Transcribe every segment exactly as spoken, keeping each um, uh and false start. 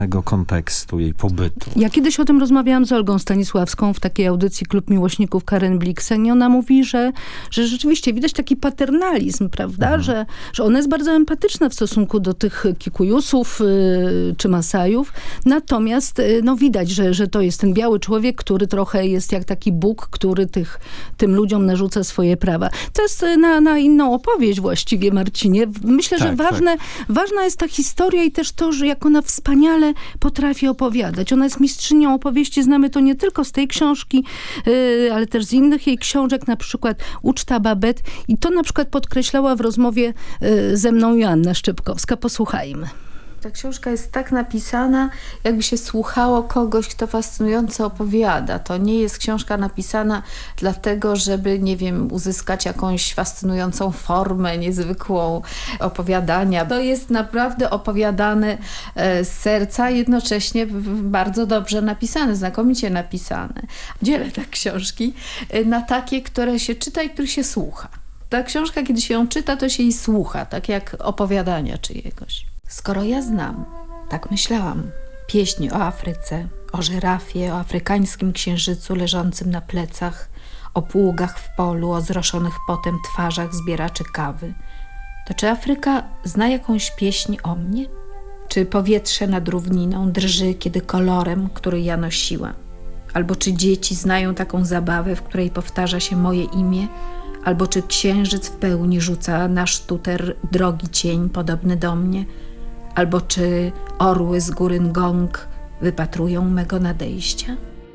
kontekstu jej pobytu. Ja kiedyś o tym rozmawiałam z Olgą Stanisławską w takiej audycji Klub Miłośników Karen Blixen i ona mówi, że, że rzeczywiście widać taki paternalizm, prawda, mhm. że, że ona jest bardzo empatyczna w stosunku do tych Kikujusów yy, czy Masajów, natomiast yy, no widać, że, że to jest ten biały człowiek, który trochę jest jak taki Bóg, który tych, tym ludziom narzuca swoje prawa. To jest na, na inną opowieść właściwie, Marcinie. Myślę, tak, że ważne, tak. ważna jest ta historia i też to, że jak ona wspaniale potrafi opowiadać. Ona jest mistrzynią opowieści, znamy to nie tylko z tej książki, yy, ale też z innych jej książek, na przykład Uczta Babet. I to na przykład podkreślała w rozmowie yy, ze mną Joanna Szczepkowska. Posłuchajmy. Ta książka jest tak napisana, jakby się słuchało kogoś, kto fascynująco opowiada. To nie jest książka napisana dlatego, żeby, nie wiem, uzyskać jakąś fascynującą formę, niezwykłą opowiadania. To jest naprawdę opowiadane z serca, jednocześnie bardzo dobrze napisane, znakomicie napisane. Dzielę te książki na takie, które się czyta i których się słucha. Ta książka, kiedy się ją czyta, to się jej słucha, tak jak opowiadania czyjegoś. Skoro ja znam, tak myślałam, pieśń o Afryce, o żyrafie, o afrykańskim księżycu leżącym na plecach, o pługach w polu, o zroszonych potem twarzach zbieraczy kawy, to czy Afryka zna jakąś pieśń o mnie? Czy powietrze nad równiną drży, kiedy kolorem, który ja nosiła? Albo czy dzieci znają taką zabawę, w której powtarza się moje imię? Albo czy księżyc w pełni rzuca na sztuter drogi cień podobny do mnie? Albo czy orły z góry Ngong wypatrują mego nadejścia?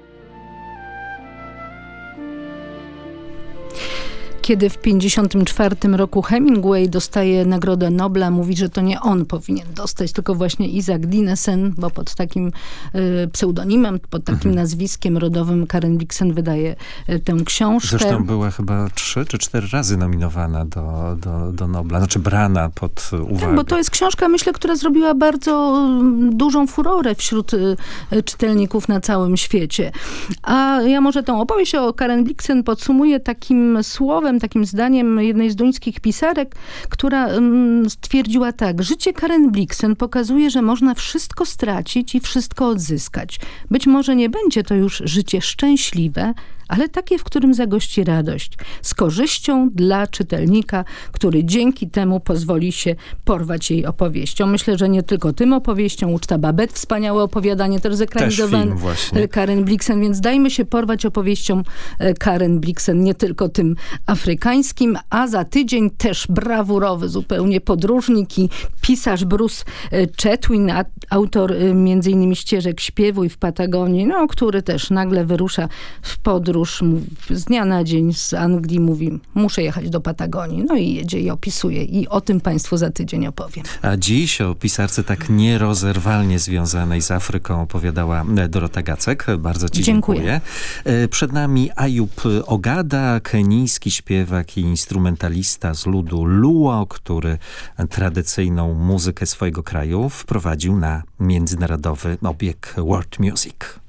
Kiedy w pięćdziesiątym czwartym roku Hemingway dostaje Nagrodę Nobla, mówi, że to nie on powinien dostać, tylko właśnie Isaac Dinesen, bo pod takim y, pseudonimem, pod takim mhm. nazwiskiem rodowym Karen Blixen wydaje y, tę książkę. Zresztą była chyba trzy czy cztery razy nominowana do, do, do Nobla, znaczy brana pod uwagę. Tak, bo to jest książka, myślę, która zrobiła bardzo dużą furorę wśród y, czytelników na całym świecie. A ja może tę opowieść o Karen Blixen podsumuję takim słowem, takim zdaniem jednej z duńskich pisarek, która um, stwierdziła tak: życie Karen Blixen pokazuje, że można wszystko stracić i wszystko odzyskać. Być może nie będzie to już życie szczęśliwe, ale takie, w którym zagości radość. Z korzyścią dla czytelnika, który dzięki temu pozwoli się porwać jej opowieścią. Myślę, że nie tylko tym opowieścią. Uczta Babet, wspaniałe opowiadanie, też zekranizowane Karen Blixen, więc dajmy się porwać opowieścią Karen Blixen, nie tylko tym afrykańskim, a za tydzień też brawurowy zupełnie podróżnik i pisarz Bruce Chatwin, autor między innymi Ścieżek śpiewu i w Patagonii, no, który też nagle wyrusza w podróż z dnia na dzień z Anglii, mówi, muszę jechać do Patagonii. No i jedzie i opisuje. I o tym państwu za tydzień opowiem. A dziś o pisarce tak nierozerwalnie związanej z Afryką opowiadała Dorota Gacek. Bardzo ci dziękuję. dziękuję. Przed nami Ayub Ogada, kenijski śpiewak i instrumentalista z ludu Luo, który tradycyjną muzykę swojego kraju wprowadził na międzynarodowy obieg world music.